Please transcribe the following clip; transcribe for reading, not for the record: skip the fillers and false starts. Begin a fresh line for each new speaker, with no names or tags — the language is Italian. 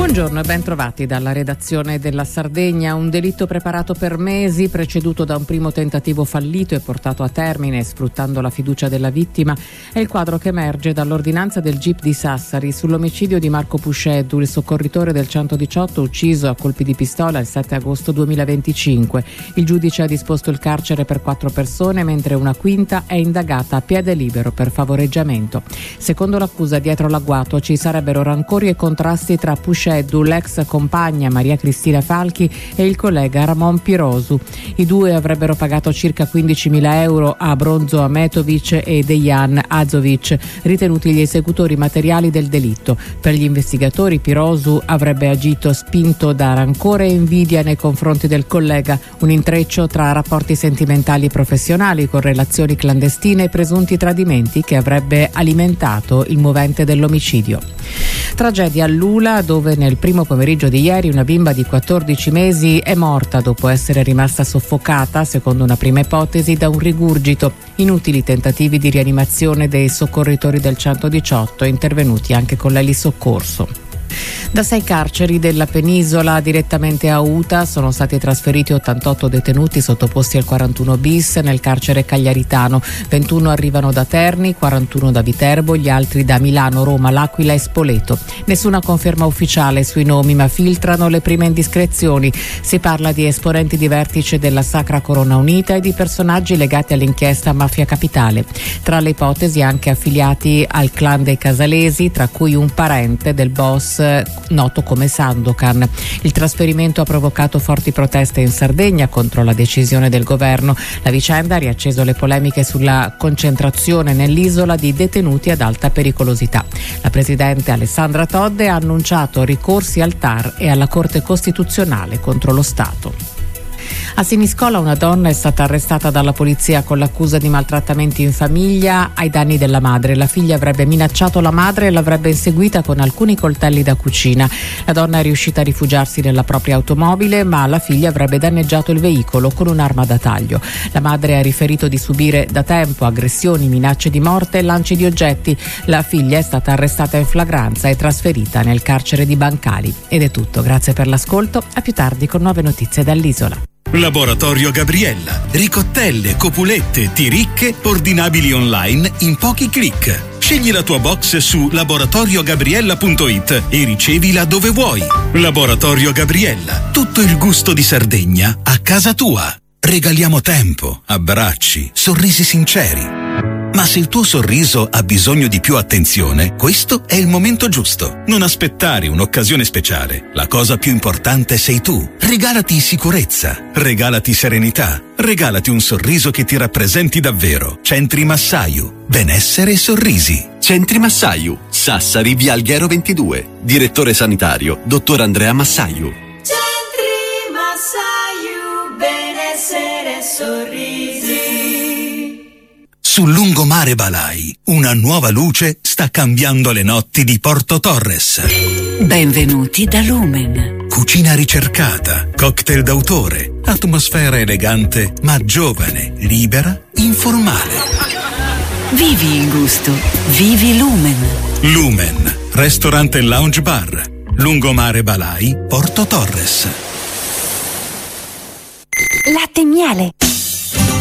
Buongiorno e ben trovati dalla redazione della Sardegna. Un delitto preparato per mesi, preceduto da un primo tentativo fallito e portato a termine sfruttando la fiducia della vittima, è il quadro che emerge dall'ordinanza del GIP di Sassari sull'omicidio di Marco Pusceddu, il soccorritore del 118 ucciso a colpi di pistola il 7 agosto 2025. Il giudice ha disposto il carcere per 4 persone, mentre una quinta è indagata a piede libero per favoreggiamento. Secondo l'accusa, dietro l'agguato ci sarebbero rancori e contrasti tra Pusceddu, l'ex compagna Maria Cristina Falchi e il collega Ramon Pirosu. I due avrebbero pagato circa 15.000 euro a Bronzo Ametovic e Dejan Azovic, ritenuti gli esecutori materiali del delitto. Per gli investigatori Pirosu avrebbe agito spinto da rancore e invidia nei confronti del collega, un intreccio tra rapporti sentimentali e professionali con relazioni clandestine e presunti tradimenti che avrebbe alimentato il movente dell'omicidio. Tragedia a Lula, dove nel primo pomeriggio di ieri una bimba di 14 mesi è morta dopo essere rimasta soffocata, secondo una prima ipotesi, da un rigurgito. Inutili tentativi di rianimazione dei soccorritori del 118, intervenuti anche con l'elisoccorso. Da 6 carceri della penisola direttamente a Uta sono stati trasferiti 88 detenuti sottoposti al 41 bis nel carcere cagliaritano. 21 arrivano da Terni, 41 da Viterbo, gli altri da Milano, Roma, L'Aquila e Spoleto. Nessuna conferma ufficiale sui nomi, ma filtrano le prime indiscrezioni. Si parla di esponenti di vertice della Sacra Corona Unita e di personaggi legati all'inchiesta Mafia Capitale. Tra le ipotesi anche affiliati al clan dei Casalesi, tra cui un parente del boss noto come Sandokan. Il trasferimento ha provocato forti proteste in Sardegna contro la decisione del governo. La vicenda ha riacceso le polemiche sulla concentrazione nell'isola di detenuti ad alta pericolosità. La presidente Alessandra Todde ha annunciato ricorsi al TAR e alla Corte Costituzionale contro lo Stato. A Siniscola una donna è stata arrestata dalla polizia con l'accusa di maltrattamenti in famiglia ai danni della madre. La figlia avrebbe minacciato la madre e l'avrebbe inseguita con alcuni coltelli da cucina. La donna è riuscita a rifugiarsi nella propria automobile, ma la figlia avrebbe danneggiato il veicolo con un'arma da taglio. La madre ha riferito di subire da tempo aggressioni, minacce di morte e lanci di oggetti. La figlia è stata arrestata in flagranza e trasferita nel carcere di Bancali. Ed è tutto, grazie per l'ascolto, a più tardi con nuove notizie dall'isola.
Laboratorio Gabriella. Ricottelle, copulette, tiricche, ordinabili online in pochi click. Scegli la tua box su laboratoriogabriella.it e ricevila dove vuoi. Laboratorio Gabriella. Tutto il gusto di Sardegna a casa tua. Regaliamo tempo, abbracci, sorrisi sinceri. Ma se il tuo sorriso ha bisogno di più attenzione, questo è il momento giusto. Non aspettare un'occasione speciale. La cosa più importante sei tu. Regalati sicurezza, regalati serenità, regalati un sorriso che ti rappresenti davvero. Centri Massaiu, benessere e sorrisi.
Centri Massaiu, Sassari, via Alghero 22. Direttore sanitario, dottor Andrea Massaiu.
Centri Massaiu, benessere e sorrisi.
Sul lungomare Balai, una nuova luce sta cambiando le notti di Porto Torres.
Benvenuti da Lumen.
Cucina ricercata, cocktail d'autore, atmosfera elegante ma giovane, libera, informale.
Vivi il gusto, vivi Lumen.
Lumen, ristorante e lounge bar. Lungomare Balai, Porto Torres.
Latte e miele,